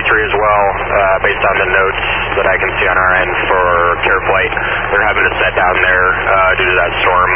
as well, based on the notes that I can see on our end for Care Flight. They're having to set down there due to that storm